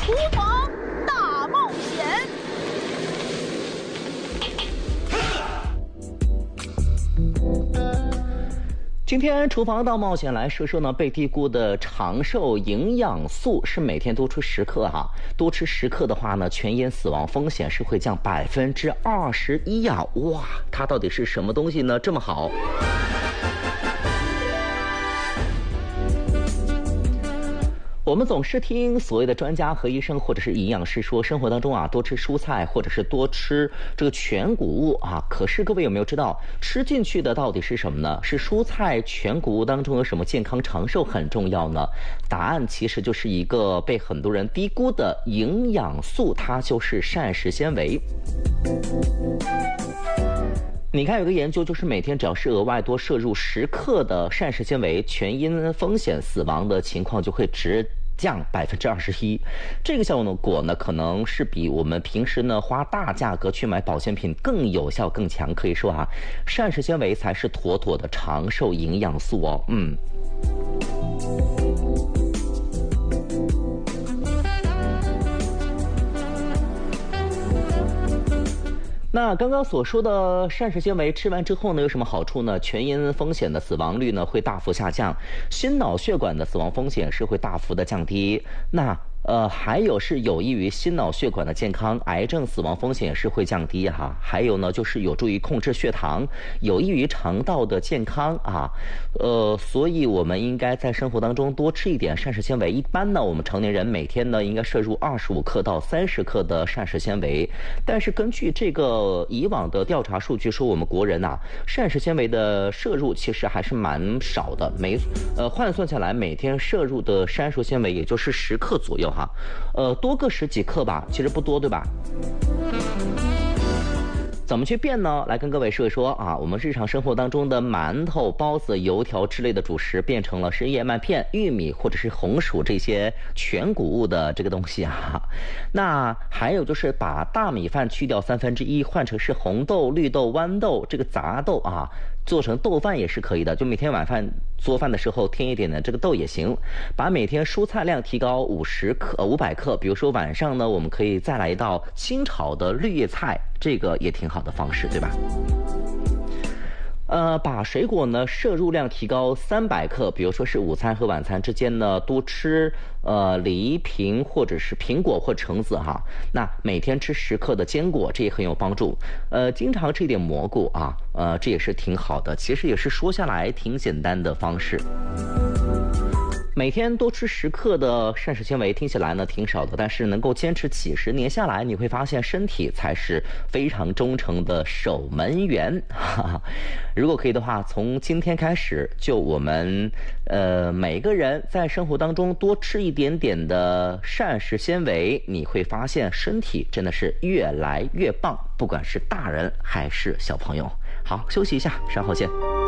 厨房大冒险。 今天厨房大冒险来说说呢，被低估的长寿营养素是每天多吃10克哈，多吃10克的话呢，全因死亡风险是会降21%呀！哇，它到底是什么东西呢？这么好？我们总是听所谓的专家和医生或者是营养师说，生活当中啊多吃蔬菜或者是多吃这个全谷物啊。可是各位有没有知道，吃进去的到底是什么呢？是蔬菜全谷物当中有什么健康长寿很重要呢？答案其实就是一个被很多人低估的营养素，它就是膳食纤维。你看，有个研究就是每天只要是额外多摄入10克的膳食纤维，全因风险死亡的情况就会直降21%。这个效果呢，可能是比我们平时呢花大价格去买保健品更有效更强。可以说啊，膳食纤维才是妥妥的长寿营养素哦。那刚刚所说的膳食纤维吃完之后呢，有什么好处呢？全因风险的死亡率呢会大幅下降，心脑血管的死亡风险是会大幅的降低。还有是有益于心脑血管的健康，癌症死亡风险也是会降低哈。还有呢，就是有助于控制血糖，有益于肠道的健康啊。所以我们应该在生活当中多吃一点膳食纤维。一般呢，我们成年人每天呢应该摄入25克到30克的膳食纤维。但是根据这个以往的调查数据说，我们国人呐，膳食纤维的摄入其实还是蛮少的。换算下来，每天摄入的膳食纤维也就是10克左右。多个10几克吧，其实不多，对吧？怎么去变呢？来跟各位说一说啊，我们日常生活当中的馒头、包子、油条之类的主食变成了是燕麦片、玉米或者是红薯这些全谷物的这个东西啊。那还有就是把大米饭去掉1/3，换成是红豆、绿豆、豌豆这个杂豆啊，做成豆饭也是可以的。就每天晚饭做饭的时候添一点的这个豆也行。把每天蔬菜量提高500克，比如说晚上呢，我们可以再来一道清炒的绿叶菜，这个也挺好的方式，对吧？把水果呢摄入量提高300克，比如说是午餐和晚餐之间呢多吃梨、苹或者是苹果或橙子哈。那每天吃10克的坚果，这也很有帮助。经常吃一点蘑菇啊，这也是挺好的。其实也是说下来挺简单的方式。每天多吃10克的膳食纤维，听起来呢挺少的，但是能够坚持几十年下来，你会发现身体才是非常忠诚的守门员。如果可以的话，从今天开始，就我们每个人在生活当中多吃一点点的膳食纤维，你会发现身体真的是越来越棒，不管是大人还是小朋友。好，休息一下，稍后见。